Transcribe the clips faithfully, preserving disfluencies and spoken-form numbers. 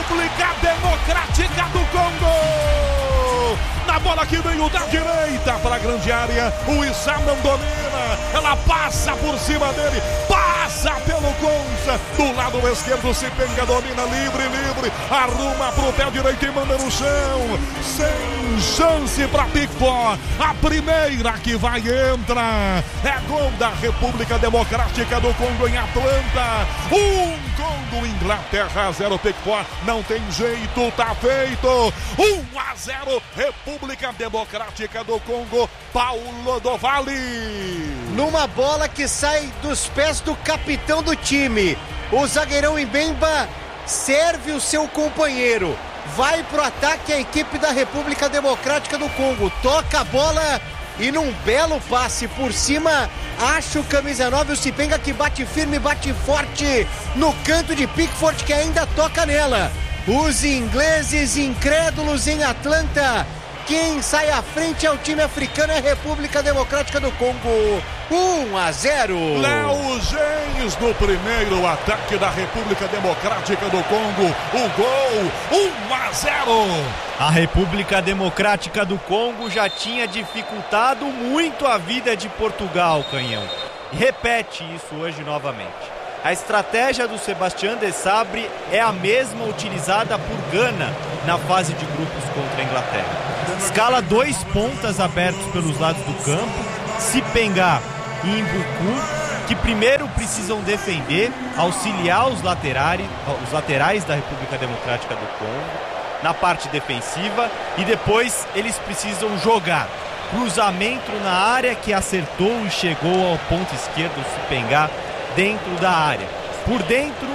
República Democrática do Congo. Na bola que veio da direita para a grande área, o Issa não domina, ela passa por cima dele, passa pelo Consa, do lado esquerdo se penga, domina, livre, livre, arruma pro pé direito e manda no chão, sem chance para Pickford, a primeira que vai entrar, é gol da República Democrática do Congo em Atlanta, um Congo, Inglaterra, zero Pickford, não tem jeito, tá feito, um a zero, República República Democrática do Congo, Paulo do Vale. Numa bola que sai dos pés do capitão do time, o zagueirão Mbemba serve o seu companheiro, vai pro ataque a equipe da República Democrática do Congo, toca a bola e num belo passe por cima, acha o camisa nove, o Sipenga, que bate firme, bate forte no canto de Pickford, que ainda toca nela. Os ingleses incrédulos em Atlanta. Quem sai à frente é o time africano, é a República Democrática do Congo. um a zero. Léo Gens no primeiro ataque da República Democrática do Congo. O gol, um a zero. A República Democrática do Congo já tinha dificultado muito a vida de Portugal, Canhão. E repete isso hoje novamente. A estratégia do Sébastien Desabre é a mesma utilizada por Gana na fase de grupos contra a Inglaterra. Escala dois pontas abertos pelos lados do campo, Sipenga e Mbuku, que primeiro precisam defender, auxiliar os laterais, os laterais da República Democrática do Congo na parte defensiva, e depois eles precisam jogar. Cruzamento na área, que acertou e chegou ao ponto esquerdo, Sipenga, dentro da área. Por dentro,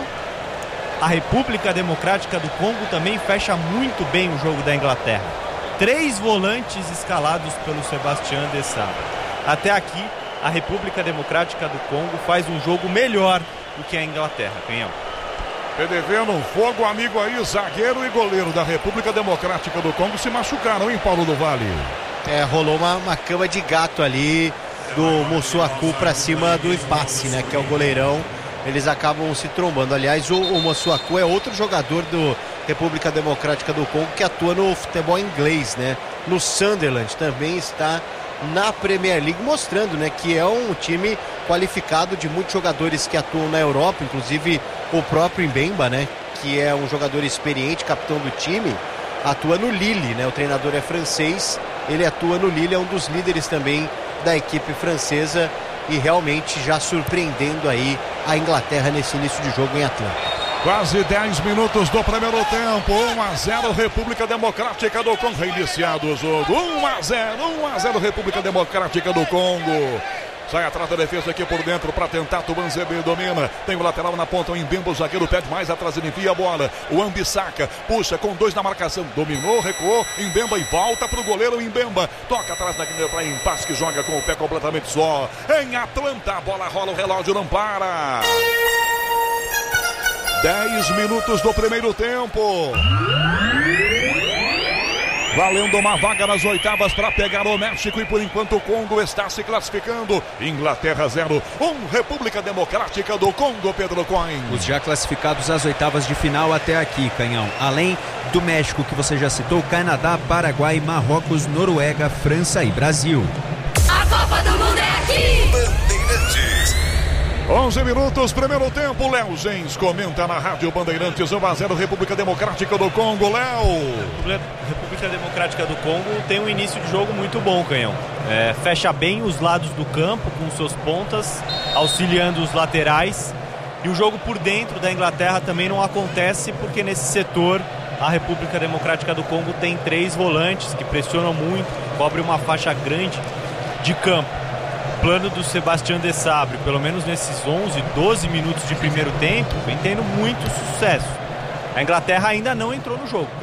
a República Democrática do Congo também fecha muito bem o jogo da Inglaterra. Três volantes escalados pelo Sébastien Desabre. Até aqui, a República Democrática do Congo faz um jogo melhor do que a Inglaterra, Canhão. P D V no fogo, amigo aí, zagueiro e goleiro da República Democrática do Congo se machucaram, hein, Paulo do Vale? É, rolou uma, uma cama de gato ali do Mossuaku pra cima do Ipasse, né, que é o goleirão. Eles acabam se trombando. Aliás, o, o Mossuaku é outro jogador do República Democrática do Congo que atua no futebol inglês, né? No Sunderland, também está na Premier League, mostrando, né, que é um time qualificado de muitos jogadores que atuam na Europa, inclusive o próprio Mbemba, né, que é um jogador experiente, capitão do time, atua no Lille, né? O treinador é francês, ele atua no Lille, é um dos líderes também da equipe francesa e realmente já surpreendendo aí a Inglaterra nesse início de jogo em Atlanta. Quase dez minutos do primeiro tempo, um a zero República Democrática do Congo, reiniciado o jogo, um a zero, um a zero República Democrática do Congo. Sai atrás da defesa aqui por dentro para tentar. Tubanzebe domina. Tem o lateral na ponta. O Mbemba, o zagueiro pede mais atrás. Ele envia a bola. O Ambissaca puxa com dois na marcação. Dominou, recuou. Mbemba e volta para o goleiro Mbemba. Toca atrás da guia para Impasse, que joga com o pé completamente só. Em Atlanta, a bola rola, o relógio não para. dez minutos do primeiro tempo. Valendo uma vaga nas oitavas para pegar o México, e por enquanto o Congo está se classificando. Inglaterra zero, um República Democrática do Congo, Pedro Coin. Os já classificados às oitavas de final até aqui, Canhão. Além do México, que você já citou, Canadá, Paraguai, Marrocos, Noruega, França e Brasil. A Copa do Mundo é aqui! Bandeirantes. onze minutos, primeiro tempo. Léo Gens comenta na Rádio Bandeirantes. um a zero República Democrática do Congo. Léo. República Democrática do Congo tem um início de jogo muito bom, Canhão. É, fecha bem os lados do campo com suas pontas, auxiliando os laterais. E o jogo por dentro da Inglaterra também não acontece, porque nesse setor a República Democrática do Congo tem três volantes que pressionam muito, cobre uma faixa grande de campo. Plano do Sébastien Desabre, pelo menos nesses onze, doze minutos de primeiro tempo, vem tendo muito sucesso. A Inglaterra ainda não entrou no jogo, Canhão.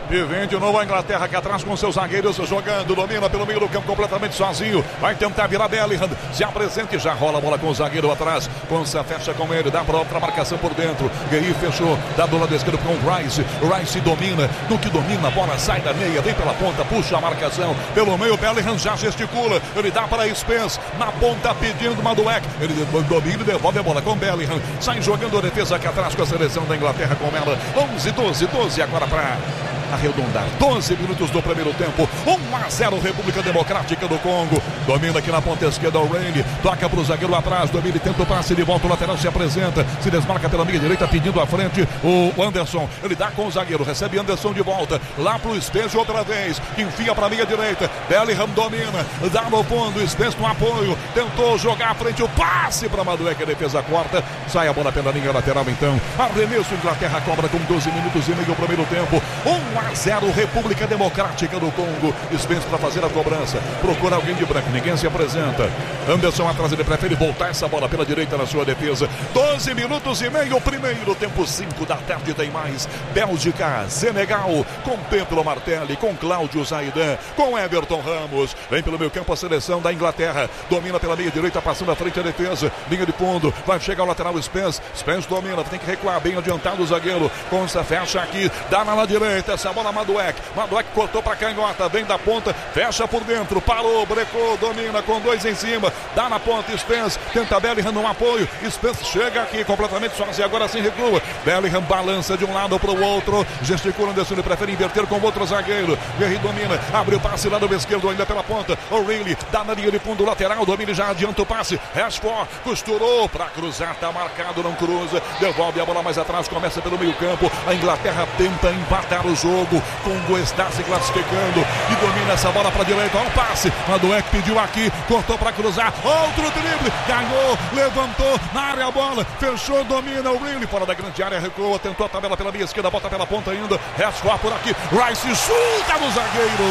E vem de novo a Inglaterra aqui atrás com seus zagueiros jogando, domina pelo meio do campo completamente sozinho, vai tentar virar Bellingham, se apresenta e já rola a bola com o zagueiro atrás, Konsa fecha com ele, dá para outra marcação por dentro, Guerri fechou, dá do lado esquerdo com o Rice, Rice domina, no que domina a bola sai da meia, vem pela ponta, puxa a marcação, pelo meio Bellingham já gesticula, ele dá para Spence, na ponta pedindo Madueke, ele domina e devolve a bola com Bellingham, sai jogando a defesa aqui atrás com a seleção da Inglaterra com ela, onze, doze, doze agora para arredondar, doze minutos do primeiro tempo, um a zero República Democrática do Congo, domina aqui na ponta esquerda o Raine, toca para o zagueiro atrás, domina e tenta o passe de volta, o lateral se apresenta, se desmarca pela meia direita, pedindo à frente o Anderson, ele dá com o zagueiro, recebe Anderson de volta, lá para o Spence outra vez, enfia para a meia direita, Bellingham domina, dá no fundo, Spence no apoio, tentou jogar à frente, o passe para Madueke, a defesa corta, sai a bola pela linha lateral então, arremesso, Inglaterra cobra com doze minutos e meio o primeiro tempo, um a zero República Democrática do Congo, Spence para fazer a cobrança, procura alguém de branco, ninguém se apresenta, Anderson atrás, ele prefere voltar essa bola pela direita na sua defesa, doze minutos e meio, primeiro tempo, cinco da tarde tem mais, Bélgica, Senegal, com Pedro Martelli, com Cláudio Zaidan, com Everton Ramos, vem pelo meio campo a seleção da Inglaterra, domina pela meia direita, passando à frente a defesa, linha de fundo, vai chegar o lateral Spence, Spence domina, tem que recuar bem adiantado o zagueiro, Konsa fecha aqui, dá na direita, essa bola Madueke, Madueke cortou para canhota, vem da ponta, fecha por dentro, parou, brecou, domina com dois em cima, dá na ponta Spence, tenta Bellingham no apoio, Spence chega aqui completamente sozinho, agora sim recua, Bellingham balança de um lado para o outro, gesticula Anderson, ele prefere inverter com o outro zagueiro, Guerri domina, abre o passe lá do esquerdo ainda pela ponta, O'Reilly dá na linha de fundo lateral, domina e já adianta o passe, Rashford costurou para cruzar, tá marcado, não cruza, devolve a bola mais atrás, começa pelo meio campo, a Inglaterra tenta empatar o jogo, Congo está se classificando e domina essa bola para a direita, olha o passe, Madueke pediu aqui, cortou para cruzar, outro drible, ganhou, levantou na área a bola, fechou, domina o O'Reilly, fora da grande área, recuou, tentou a tabela pela minha esquerda, volta pela ponta ainda, Rashford por aqui, Rice chuta no zagueiro,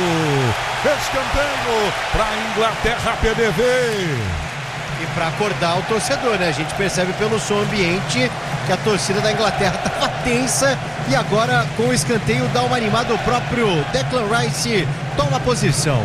escanteio para a Inglaterra, P D V. E para acordar o torcedor, né? A gente percebe pelo som ambiente que a torcida da Inglaterra estava tensa e agora com o escanteio dá uma animada, o próprio Declan Rice toma posição.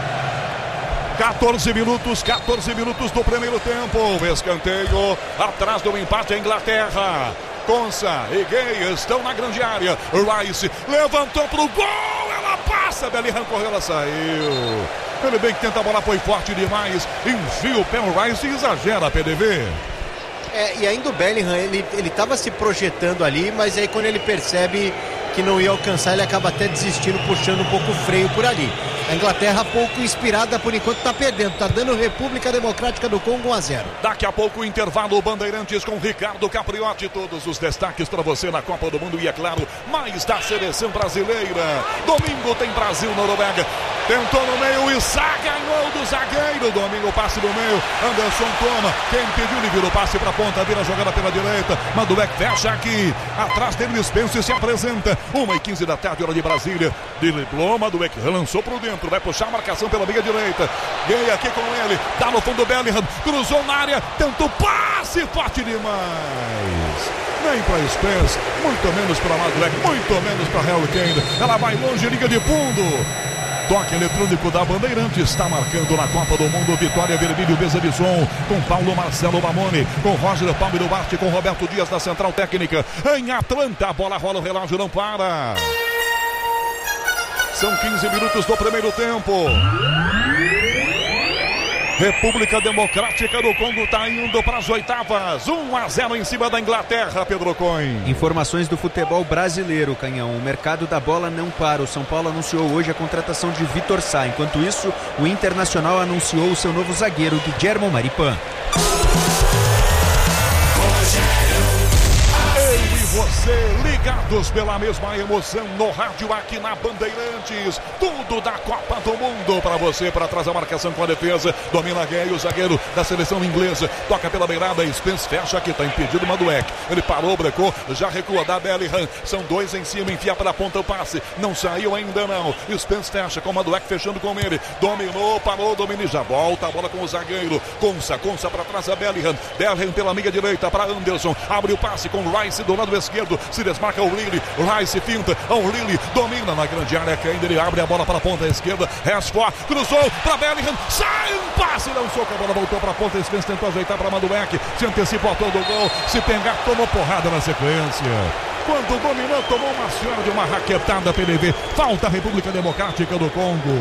quatorze minutos, quatorze minutos do primeiro tempo, escanteio atrás do empate a Inglaterra. Konsa e Gay estão na grande área, Rice levantou pro gol, ela passa, Bellingham correu, ela saiu. Ele bem que tenta a bola, foi forte demais, enfia o pé o Rice e exagera a P D V. É, e ainda o Bellingham, ele ele estava se projetando ali, mas aí quando ele percebe que não ia alcançar, ele acaba até desistindo, puxando um pouco o freio por ali. A Inglaterra pouco inspirada, por enquanto está perdendo, está dando República Democrática do Congo um a zero. Daqui a pouco o intervalo, Bandeirantes com Ricardo Capriotti, todos os destaques para você na Copa do Mundo e é claro, mais da seleção brasileira. Domingo tem Brasil-Noruega, tentou no meio, Issa ganhou do zagueiro, domingo o passe do meio, Anderson toma, quem pediu, ele vira o passe para a ponta, vira a jogada pela direita, Madueke fecha aqui, atrás dele Spence se apresenta, uma e quinze da tarde, hora de Brasília, driblou, Madueke relançou para o dentro, vai puxar a marcação pela meia direita, Gay aqui com ele, dá no fundo Bellingham, cruzou na área, tentou passe, forte demais, nem para Spence, muito menos para Madueke, muito menos para Harry Kane, ela vai longe, liga de fundo. Toque eletrônico da Bandeirantes está marcando na Copa do Mundo, Vitória Vermelho, mesa de som, com Paulo Marcelo Mamoni, com Roger Palme do Barte, com Roberto Dias da Central Técnica, em Atlanta, a bola rola, o relógio não para. São quinze minutos do primeiro tempo. República Democrática do Congo está indo para as oitavas, um a zero em cima da Inglaterra, Pedro Coin. Informações do futebol brasileiro, Canhão. O mercado da bola não para. O São Paulo anunciou hoje a contratação de Vitor Sá. Enquanto isso, o Internacional anunciou o seu novo zagueiro, Guillermo Maripan. Você ligados pela mesma emoção no rádio aqui na Bandeirantes, tudo da Copa do Mundo para você, para trás a marcação com a defesa, domina Gay, o zagueiro da seleção inglesa, toca pela beirada, Spence fecha aqui, tá impedido Madueke, ele parou, brecou, já recua da Bellingham, são dois em cima, enfia para a ponta o passe, não saiu ainda não, Spence fecha com Madueke fechando com ele, dominou, parou, domina e já volta a bola com o zagueiro, Konsa, Konsa para trás a Bellingham, Bellingham pela meia direita para Anderson, abre o passe com Rice do lado esquerdo, esquerdo, se desmarca o Lille, Rice finta, o Lille domina na grande área, ainda ele abre a bola para a ponta esquerda, Rashford, cruzou para Bellingham, sai um passe, dá um soco, a bola voltou para a ponta esquerda, tentou ajeitar para Madueke, se antecipa o autor do gol, se pegar, tomou porrada na sequência. Quando dominou, tomou uma senhora de uma raquetada P D V, falta a República Democrática do Congo.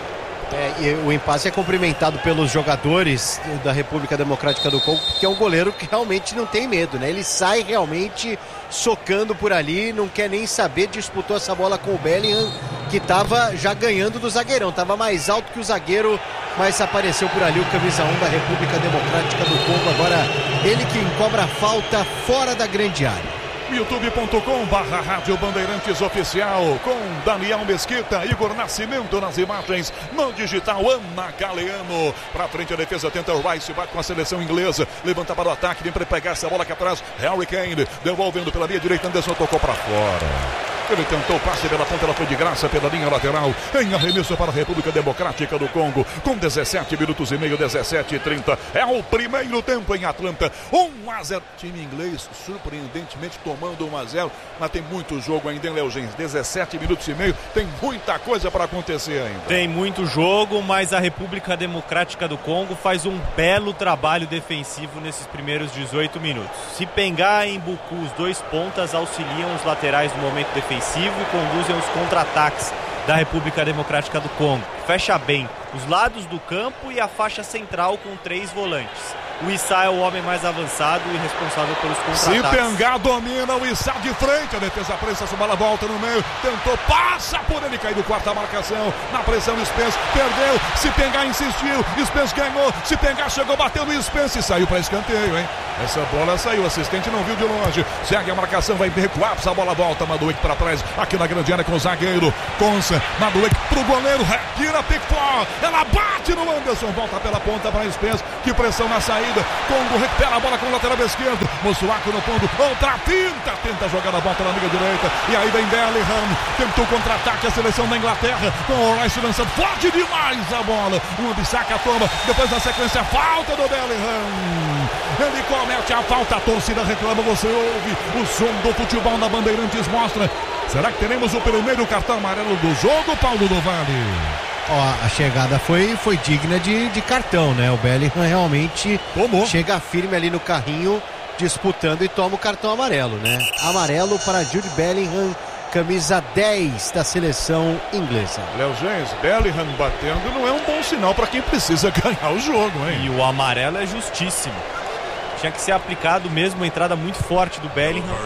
É, e o impasse é cumprimentado pelos jogadores da República Democrática do Congo, que é um goleiro que realmente não tem medo, né? Ele sai realmente socando por ali, não quer nem saber, disputou essa bola com o Bellingham, que estava já ganhando do zagueirão, estava mais alto que o zagueiro, mas apareceu por ali o camisa um da República Democrática do Congo, agora ele que cobra falta fora da grande área. youtube ponto com barra Rádio Bandeirantes Oficial, com Daniel Mesquita, Igor Nascimento nas imagens, no digital Ana Galeano, pra frente a defesa, tenta o Rice, bate com a seleção inglesa, levanta para o ataque, vem para pegar essa bola aqui atrás, Harry Kane, devolvendo pela linha direita, Anderson tocou para fora. Ele tentou o passe pela ponta, ela foi de graça pela linha lateral, em arremesso para a República Democrática do Congo, com dezessete minutos e meio, dezessete e trinta, é o primeiro tempo em Atlanta, um a zero, time inglês surpreendentemente tomando um a zero, mas tem muito jogo ainda, hein, Léo Gens? dezessete minutos e meio, tem muita coisa para acontecer ainda. Tem muito jogo, mas a República Democrática do Congo faz um belo trabalho defensivo nesses primeiros dezoito minutos. Se Pengar e Mbuku, os dois pontas, auxiliam os laterais no momento defensivo e conduzem os contra-ataques da República Democrática do Congo. Fecha bem os lados do campo e a faixa central com três volantes. O Issa é o homem mais avançado e responsável pelos contra-ataques. Se Pengar domina, o Issa de frente, a defesa prensa, a bola volta no meio, tentou, passa por ele, caiu do quarta marcação, na pressão Spence, perdeu, se Pengar insistiu, Spence ganhou, se Pengar chegou, bateu no Spence e saiu para escanteio, hein? Essa bola saiu, o assistente não viu de longe, segue a marcação, vai recuar, a bola volta, Madueke para trás, aqui na grande área com o zagueiro, Consa, Madueke pro goleiro, retira Pickford, ela bate no Anderson, volta pela ponta para Spence, que pressão na saída, Congo recupera a bola com o lateral esquerdo, Mossuaku no fundo, outra finta, tenta jogar a volta na liga direita, e aí vem Bellingham, tentou contra-ataque a seleção da Inglaterra, com o Rice lançando forte demais a bola, o Bissaka toma, depois na sequência, falta do Bellingham, ele comete a falta, a torcida reclama, você ouve o som do futebol na Bandeirantes mostra, será que teremos o primeiro cartão amarelo do jogo, Paulo do Vale? Ó, a chegada foi, foi digna de, de cartão, né? O Bellingham realmente Tomou. Chega firme ali no carrinho, disputando e toma o cartão amarelo, né? Amarelo para Jude Bellingham, camisa dez da seleção inglesa. Léo Gens, Bellingham batendo não é um bom sinal para quem precisa ganhar o jogo, hein? E o amarelo é justíssimo. Tinha que ser aplicado mesmo, uma entrada muito forte do Bellingham.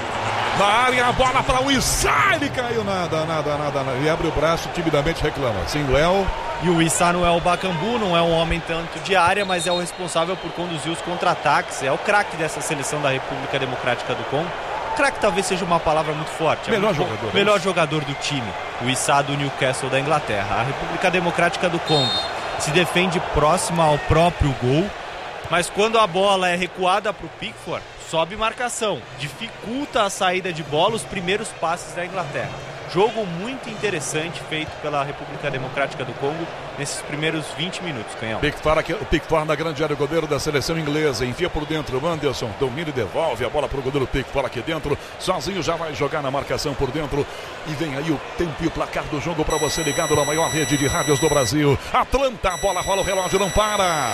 Na área, a bola para o Issa, ele caiu, nada, nada, nada, nada. Ele abre o braço, timidamente reclama. Sim, Léo. E o Issa não é o Bakambu, não é um homem tanto de área, mas é o responsável por conduzir os contra-ataques. É o craque dessa seleção da República Democrática do Congo. Craque talvez seja uma palavra muito forte. É melhor muito jogador. Bom, melhor jogador do time. O Issa do Newcastle da Inglaterra. A República Democrática do Congo se defende próxima ao próprio gol, mas quando a bola é recuada para o Pickford, sobe marcação, dificulta a saída de bola, os primeiros passes da Inglaterra. Jogo muito interessante feito pela República Democrática do Congo nesses primeiros vinte minutos, Canhão. Pickford aqui, o Pickford na grande área, o goleiro da seleção inglesa, envia por dentro o Anderson, domina e devolve a bola para o goleiro Pickford aqui dentro, sozinho já vai jogar na marcação por dentro, e vem aí o tempo e o placar do jogo para você ligado na maior rede de rádios do Brasil. Atlanta, a bola rola, o relógio não para.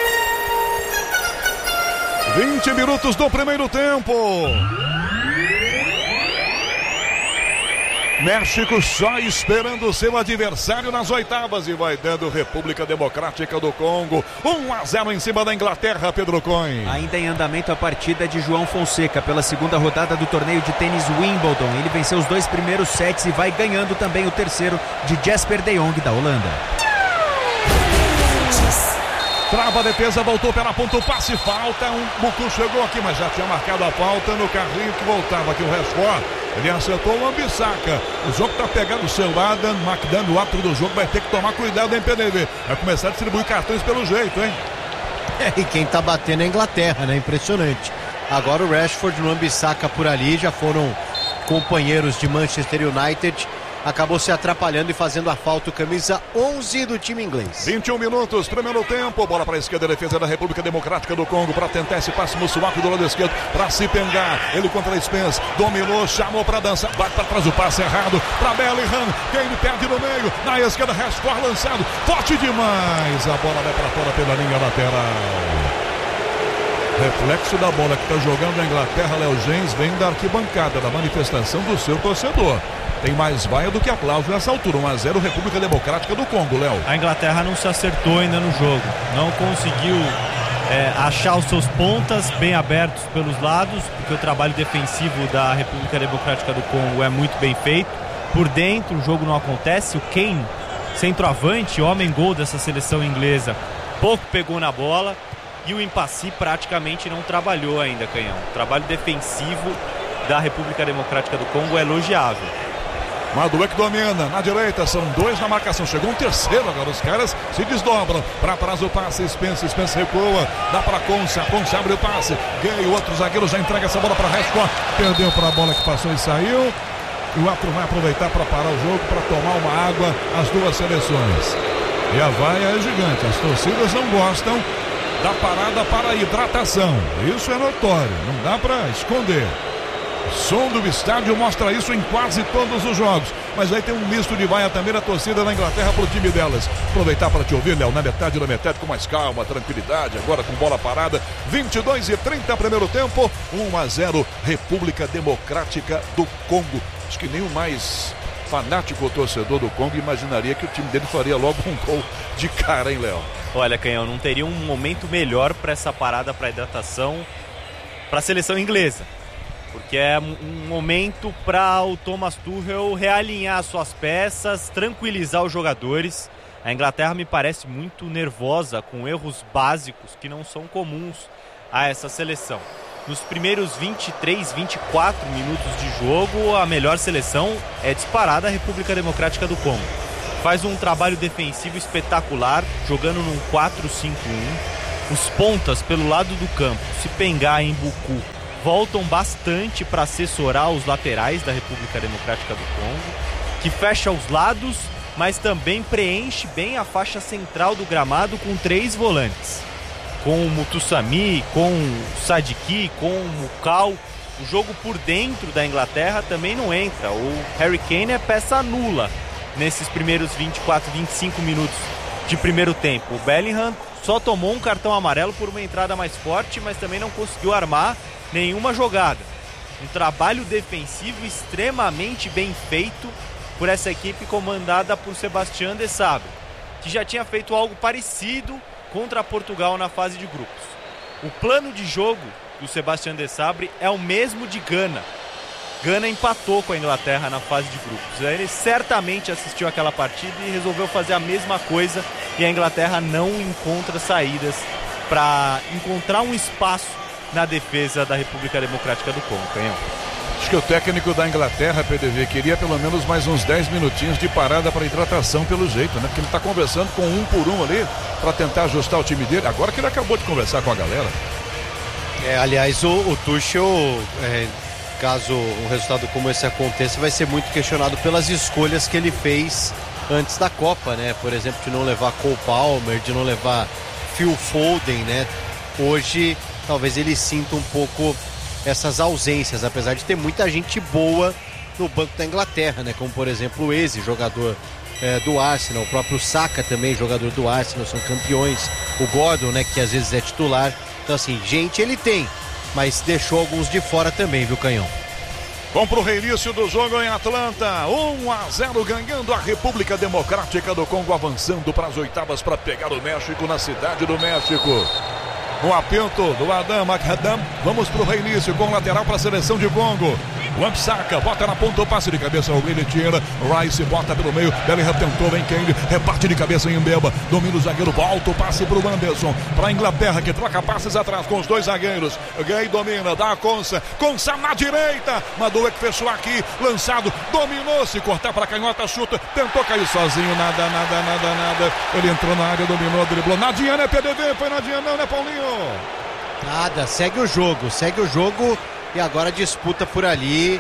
vinte minutos do primeiro tempo. México só esperando o seu adversário nas oitavas e vai dando República Democrática do Congo. um a zero em cima da Inglaterra, Pedro Coin. Ainda em andamento a partida de João Fonseca pela segunda rodada do torneio de tênis Wimbledon. Ele venceu os dois primeiros sets e vai ganhando também o terceiro de Jesper de Jong da Holanda. Trava a defesa, voltou pela ponta, o passe, falta, um Bucu chegou aqui, mas já tinha marcado a falta no carrinho que voltava aqui o Rashford. Ele acertou o Ambissaca. O jogo tá pegando o seu lado, McDan, o árbitro do jogo, vai ter que tomar cuidado em P D V. Vai começar a distribuir cartões pelo jeito, hein? É, e quem tá batendo é a Inglaterra, né? Impressionante. Agora o Rashford no Ambissaca por ali, já foram companheiros de Manchester United acabou se atrapalhando e fazendo a falta, o camisa onze do time inglês. vinte e um minutos, primeiro tempo, bola para a esquerda, defesa da República Democrática do Congo para tentar esse passe no suaco do lado esquerdo, para se pengar, ele contra a Spence, dominou, chamou para dança, bate para trás, o passe errado para Bellingham, quem ele perde no meio, na esquerda, Rashford lançado, forte demais, a bola vai para fora pela linha lateral. Reflexo da bola que está jogando a Inglaterra, Léo Gens, vem da arquibancada, da manifestação do seu torcedor. Tem mais vaia do que aplauso nessa altura. um a zero República Democrática do Congo, Léo. A Inglaterra não se acertou ainda no jogo. Não conseguiu é, achar os seus pontas bem abertos pelos lados, porque o trabalho defensivo da República Democrática do Congo é muito bem feito. Por dentro o jogo não acontece. O Kane, centroavante, homem-gol dessa seleção inglesa, pouco pegou na bola. E o Mpassi praticamente não trabalhou ainda, Canhão. O trabalho defensivo da República Democrática do Congo é elogiável. Madueke domina, na direita, são dois na marcação, chegou um terceiro agora, os caras se desdobram, para trás o passe, Spence, Spence recua, dá para Concha, Concha abre o passe, Gay, o outro zagueiro já entrega essa bola para Rashford, perdeu para a bola que passou e saiu, e o outro vai aproveitar para parar o jogo, para tomar uma água, as duas seleções. E a vaia é gigante, as torcidas não gostam da parada para hidratação, isso é notório, não dá para esconder. O som do estádio mostra isso em quase todos os jogos, mas aí tem um misto de vaia também da torcida da Inglaterra pro time delas. Aproveitar para te ouvir, Léo, na metade da metade com mais calma, tranquilidade, agora com bola parada, vinte e dois e trinta primeiro tempo, um a zero República Democrática do Congo. Acho que nem o mais fanático torcedor do Congo imaginaria que o time dele faria logo um gol de cara, hein, Léo? Olha, Canhão, não teria um momento melhor para essa parada para hidratação para a seleção inglesa, porque é um momento para o Thomas Tuchel realinhar suas peças, tranquilizar os jogadores. A Inglaterra me parece muito nervosa, com erros básicos que não são comuns a essa seleção. Nos primeiros vinte e três, vinte e quatro minutos de jogo, a melhor seleção é disparada a República Democrática do Congo. Faz um trabalho defensivo espetacular, jogando num quatro cinco um. Os pontas pelo lado do campo, se pengar em Buku, voltam bastante para assessorar os laterais da República Democrática do Congo, que fecha os lados, mas também preenche bem a faixa central do gramado com três volantes. Com o Mutusami, com o Sadiki, com o Mukau. O jogo por dentro da Inglaterra também não entra. O Harry Kane é peça nula nesses primeiros vinte e quatro, vinte e cinco minutos de primeiro tempo. O Bellingham só tomou um cartão amarelo por uma entrada mais forte, mas também não conseguiu armar nenhuma jogada. Um trabalho defensivo extremamente bem feito por essa equipe comandada por Sebastião de Sabre, que já tinha feito algo parecido contra Portugal na fase de grupos. O plano de jogo do Sebastião de Sabre é o mesmo de Gana. Gana empatou com a Inglaterra na fase de grupos. Ele certamente assistiu aquela partida e resolveu fazer a mesma coisa, e a Inglaterra não encontra saídas para encontrar um espaço na defesa da República Democrática do Congo. Canhão. Acho que o técnico da Inglaterra, P D V, queria pelo menos mais uns dez minutinhos de parada para hidratação pelo jeito, né? Porque ele está conversando com um por um ali para tentar ajustar o time dele. Agora que ele acabou de conversar com a galera. É, aliás, o, o Tuchel, é, caso um resultado como esse aconteça, vai ser muito questionado pelas escolhas que ele fez antes da Copa, né? Por exemplo, de não levar Cole Palmer, de não levar Phil Foden, né? Hoje, talvez ele sinta um pouco essas ausências, apesar de ter muita gente boa no banco da Inglaterra, né? Como, por exemplo, o Eze, jogador é, do Arsenal, o próprio Saka também, jogador do Arsenal, são campeões, o Gordon, né? Que às vezes é titular. Então, assim, gente ele tem, mas deixou alguns de fora também, viu, Canhão? Vamos pro reinício do jogo em Atlanta, um a zero ganhando a República Democrática do Congo, avançando para as oitavas para pegar o México na cidade do México. Um apento do Adam McAdam. Vamos pro reinício com lateral para a seleção de Congo. O Ambsaka bota na ponta o passe de cabeça. O Willi tira. Rice bota pelo meio. Bellingham tentou, vem Kane. Reparte de cabeça em Mbemba. Domina o zagueiro. Volta o passe pro Anderson. Para a Inglaterra que troca passes atrás com os dois zagueiros. Gay domina. Dá a Concha. Concha na direita. Madueke fechou aqui. Lançado. Dominou. Se cortar para a canhota. Chuta. Tentou cair sozinho. Nada, nada, nada, nada. Ele entrou na área. Dominou. Driblou. Nadinha, né, P D V? Foi nadinha não, né, Paulinho? Nada, segue o jogo, segue o jogo e agora disputa por ali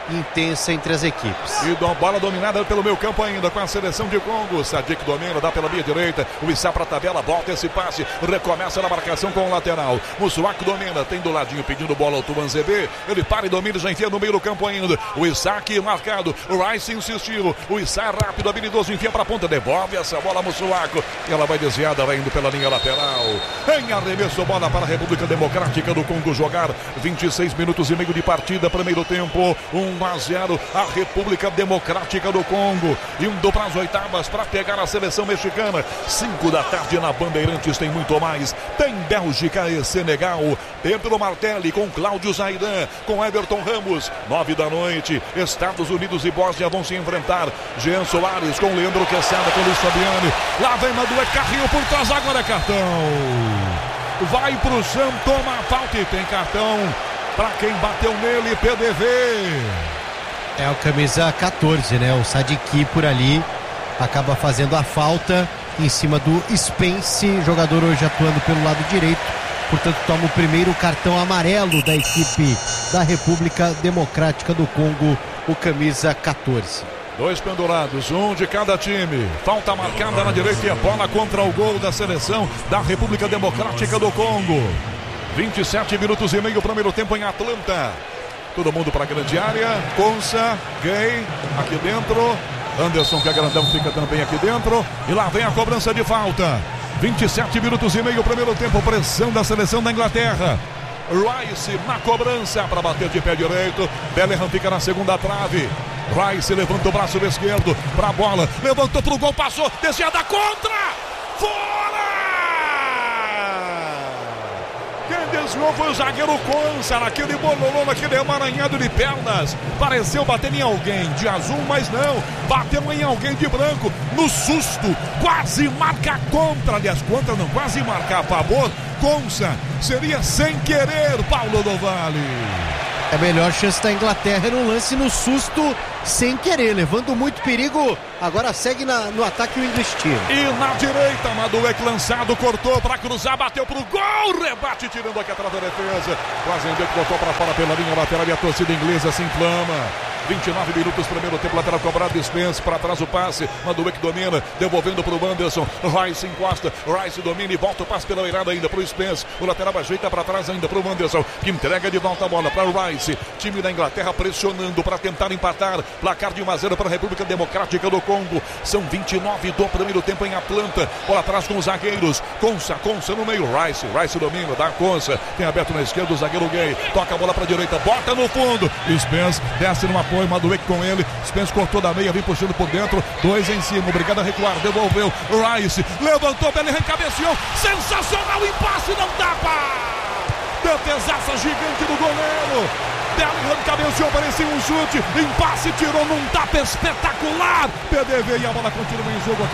intensa entre as equipes. E a bola dominada pelo meio campo ainda com a seleção de Congo. Sadik domina, dá pela meia direita. O Issa para a tabela, volta esse passe. Recomeça na marcação com o lateral. Mussuaku domina, tem do ladinho pedindo bola ao Tubanzebe. Ele para e domina, já enfia no meio do campo ainda. O Isaac marcado. O Rice insistiu. O Issa rápido, habilidoso, enfia para a ponta. Devolve essa bola, Mussuaku. E ela vai desviada, vai indo pela linha lateral. Em arremesso, bola para a República Democrática do Congo jogar. vinte e seis minutos e meio de partida, primeiro tempo. um a zero, a República Democrática do Congo, indo para as oitavas para pegar a seleção mexicana. cinco da tarde na Bandeirantes, tem muito mais. Tem Bélgica e Senegal. Pedro Martelli com Cláudio Zaidan, com Everton Ramos. nove da noite, Estados Unidos e Bósnia vão se enfrentar. Jean Soares com Leandro Quesada, com Luiz Fabiani. Lá vem Madué Carrinho por trás, agora é cartão. Vai pro Sam, toma a falta e tem cartão para quem bateu nele, P D V. É o camisa catorze, né? O Sadiki por ali acaba fazendo a falta em cima do Spence, jogador hoje atuando pelo lado direito. Portanto, toma o primeiro cartão amarelo da equipe da República Democrática do Congo, o camisa catorze. Dois pendurados, um de cada time. Falta marcada na direita e a bola contra o gol da seleção da República Democrática do Congo. vinte e sete minutos e meio, primeiro tempo em Atlanta. Todo mundo para a grande área. Consa, Gay, aqui dentro. Anderson, que é grandão, fica também aqui dentro. E lá vem a cobrança de falta. vinte e sete minutos e meio, primeiro tempo. Pressão da seleção da Inglaterra. Rice na cobrança para bater de pé direito. Bellingham fica na segunda trave. Rice levanta o braço esquerdo para a bola. Levantou para o gol, passou. Desviada contra. Fora! Quem desviou foi o zagueiro Consa, naquele bololô, naquele emaranhado de pernas. Pareceu bater em alguém de azul, mas não. Bateu em alguém de branco. No susto, quase marca contra. Aliás, contra não, quase marca a favor. Consa, seria sem querer, Paulo do Vale. É a melhor chance da Inglaterra no lance, no susto, sem querer, levando muito perigo. Agora segue na, no ataque o English Team. E na direita, Maduek lançado, cortou para cruzar, bateu pro gol, rebate tirando aqui atrás da defesa. Quase ainda que botou para fora pela linha lateral e a torcida inglesa se inflama. vinte e nove minutos, primeiro tempo, lateral cobrado, Spence, para trás o passe, Maduek domina, devolvendo para o Anderson, Rice encosta, Rice domina e volta o passe pela beirada ainda para o Spence, o lateral ajeita para trás ainda para o Anderson, que entrega de volta a bola para o Rice, time da Inglaterra pressionando para tentar empatar, placar de um a zero para a República Democrática do Congo, são vinte e nove do primeiro tempo em Atlanta, bola atrás com os zagueiros, Consa, Consa no meio, Rice, Rice domina, dá Consa, tem aberto na esquerda o zagueiro Gay, toca a bola para a direita, bota no fundo, Spence desce numa apoio, Maduek com ele, Spence cortou da meia, vem puxando por dentro, dois em cima, obrigado a recuar, devolveu, Rice, levantou, Bellingham cabeceou, sensacional, impasse, não tapa, defesaça gigante do goleiro, Bellingham cabeceou, parecia um chute, impasse, tirou num tapa espetacular, P D V e a bola continua em jogo aqui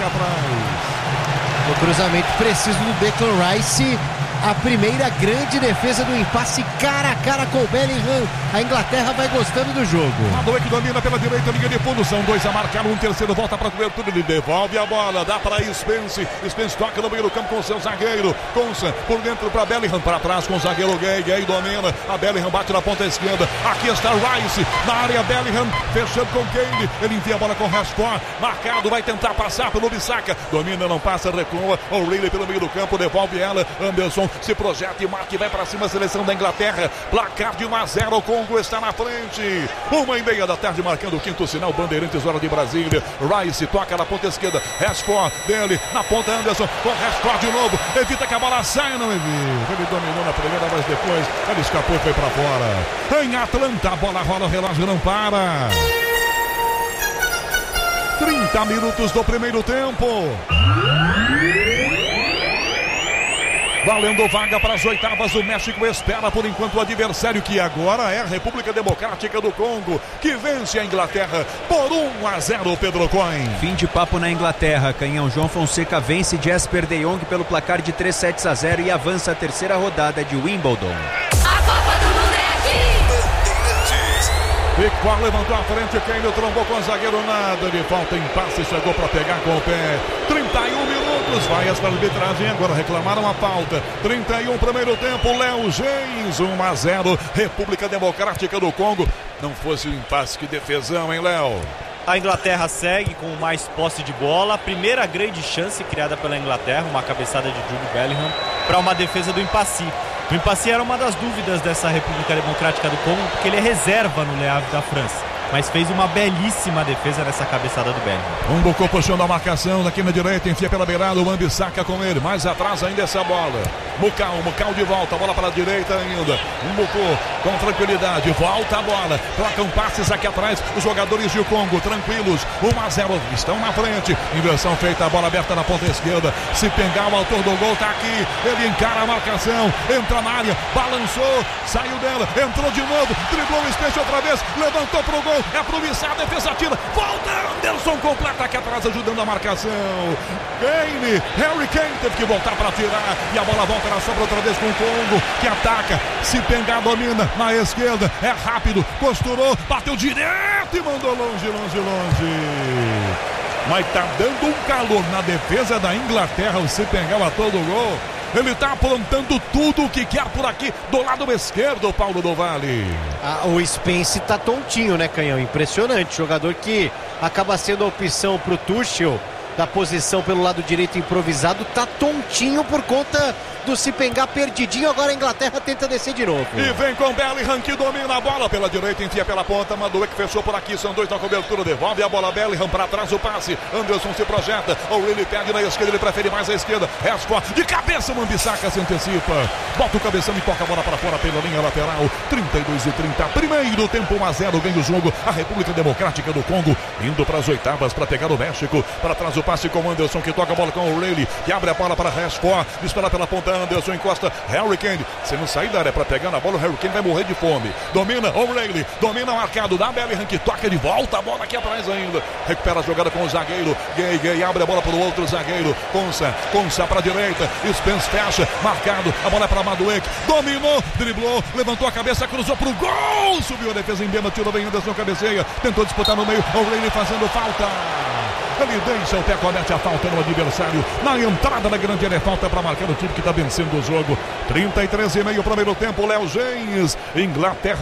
atrás. No cruzamento preciso do Declan Rice, a primeira grande defesa do impasse cara a cara com o Bellingham. A Inglaterra vai gostando do jogo. Maduek domina pela direita, linha de fundo, são dois a marcar, um terceiro volta para a cobertura, ele devolve a bola, dá para Spence, Spence toca no meio do campo com o seu zagueiro, Consa por dentro para Bellingham, para trás com o zagueiro Gay, Gay domina, a Bellingham bate na ponta esquerda, aqui está Rice, na área Bellingham, fechando com Kane, ele envia a bola com Rashford, marcado, vai tentar passar pelo Bissaka, domina, não passa, recua, O'Reilly pelo meio do campo, devolve ela, Anderson se projeta e marca e vai para cima a seleção da Inglaterra, placar de um a zero, o Congo está na frente, uma e meia da tarde marcando o quinto sinal, Bandeirantes, hora de Brasília, Rice toca na ponta esquerda, Rashford dele, na ponta Anderson, com Rashford de novo, evita que a bola saia, não evita, ele dominou na primeira, mas depois ele escapou e foi para fora, em Atlanta, a bola rola, o relógio não para, trinta minutos do primeiro tempo, valendo vaga para as oitavas, o México espera por enquanto o adversário, que agora é a República Democrática do Congo, que vence a Inglaterra por um a zero, Pedro Coin. Fim de papo na Inglaterra, Canhão. João Fonseca vence Jesper de Jong pelo placar de três sets a zero e avança a terceira rodada de Wimbledon. A Copa do Mundo é aqui! Victor levantou a frente, Kane trombou com o zagueiro, nada de falta, impasse, chegou para pegar com o pé, trinta e um minutos, vai esta arbitragem, agora reclamaram a falta, trinta e um primeiro tempo, Léo Gens, um a zero, República Democrática do Congo, não fosse o impasse. Que defesão, hein, Léo? A Inglaterra segue com mais posse de bola. A primeira grande chance criada pela Inglaterra, uma cabeçada de Jude Bellingham para uma defesa do Mpassi. O Mpassi era uma das dúvidas dessa República Democrática do Congo, porque ele é reserva no Le Havre da França, mas fez uma belíssima defesa nessa cabeçada do Bellingham. Um Bocô puxando a marcação daqui na direita, enfia pela beirada, o Wan-Bissaka com ele, mais atrás ainda essa bola. Mucau, Mucau de volta, bola para a direita ainda. Um Bocô com tranquilidade, volta a bola, trocam passes aqui atrás, os jogadores de Congo tranquilos, um a zero, estão na frente, inversão feita, a bola aberta na ponta esquerda. Se pegar o autor do gol, tá aqui, ele encara a marcação, entra na área, balançou, saiu dela, entrou de novo, driblou o Space outra vez, levantou pro gol, é pro Missá, a defesa tira, volta, Anderson completa aqui atrás, ajudando a marcação. Kane, Harry Kane teve que voltar para tirar, e a bola volta na sobra outra vez com o Congo, que ataca, se pegar domina, na esquerda, é rápido, costurou, bateu direto e mandou longe, longe, longe. Mas tá dando um calor na defesa da Inglaterra, o Sepengal a todo gol. Ele tá aprontando tudo o que quer por aqui do lado esquerdo, Paulo do Vale. Ah, o Spence tá tontinho, né, Canhão? Impressionante. Jogador que acaba sendo a opção pro Tuchel da posição pelo lado direito improvisado, tá tontinho por conta do Sepengal perdidinho. Agora a Inglaterra tenta descer de novo. E vem com Bellingham que domina a bola pela direita, enfia pela ponta, Madueke fechou por aqui, são dois na cobertura, devolve a bola, Bellingham para trás o passe, Anderson se projeta, ou ele perde na esquerda, ele prefere mais a esquerda, Rashford de cabeça, Wan-Bissaka se antecipa, bota o cabeção e toca a bola para fora pela linha lateral. Trinta e dois e trinta, primeiro tempo, um a zero, ganha o jogo a República Democrática do Congo, indo para as oitavas para pegar o México, para trás o passe com Anderson que toca a bola com o O'Reilly, que abre a bola para Rashford, espera pela ponta, Anderson encosta, Harry Kane, se não sair da área para pegar na bola, o Harry Kane vai morrer de fome, domina O'Reilly, domina o marcado da Bellingham que toca de volta, a bola aqui atrás ainda, recupera a jogada com o zagueiro, Gay, Gay, abre a bola para o outro zagueiro, Konsa, Konsa para a direita, Spence fecha, marcado, a bola é para Madueke, dominou, driblou, levantou a cabeça, cruzou para o gol, subiu a defesa em Bema, tirou bem Anderson, cabeceia, tentou disputar no meio, O'Reilly fazendo falta. Ele deixa o pé, comete a falta no adversário. Na entrada da grande área, falta para marcar o time que está vencendo o jogo. trinta e três e meio, primeiro tempo, Léo Gens. Inglaterra